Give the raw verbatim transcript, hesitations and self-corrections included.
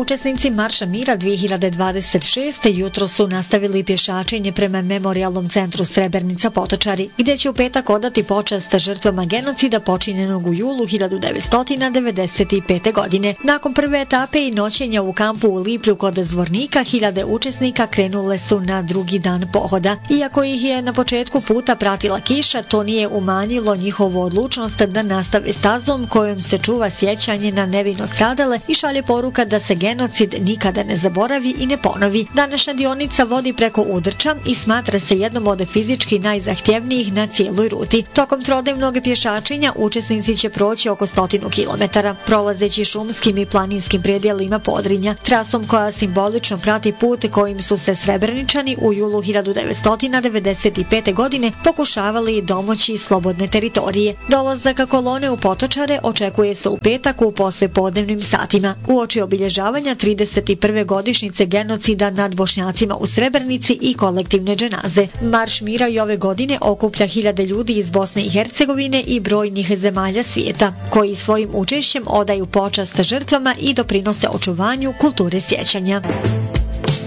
Učesnici Marša mira dvije hiljade dvadeset šeste. jutro su nastavili pješačenje prema Memorijalnom centru Srebrenica Potočari, gdje će u petak odati počast žrtvama genocida počinjenog u julu hiljadu devetsto devedeset pete. godine. Nakon prve etape i noćenja u kampu u Liplju kod Zvornika, hiljade učesnika krenule su na drugi dan pohoda. Iako ih je na početku puta pratila kiša, to nije umanjilo njihovu odlučnost da nastave stazom kojom se čuva sjećanje na nevino stradale i šalje poruka da se genocid nikada ne zaboravi i ne ponovi. Današnja dionica vodi preko Udrča i smatra se jednom od fizički najzahtjevnijih na cijeloj ruti. Tokom trodnevnog pješačenja učesnici će proći oko stotinu kilometara, prolazeći šumskim i planinskim predjelima Podrinja, trasom koja simbolično prati put kojim su se Srebreničani u julu hiljadu devetsto devedeset pete. godine pokušavali domoći slobodne teritorije. Dolazak kolone u Potočare očekuje se u petak u poslijepodnevnim satima, uoči obilježavanja trideset prve godišnjice genocida nad Bošnjacima u Srebrenici i kolektivne dženaze. Marš mira i ove godine okuplja hiljade ljudi iz Bosne i Hercegovine i brojnih zemalja svijeta, koji svojim učešćem odaju počast žrtvama i doprinose očuvanju kulture sjećanja.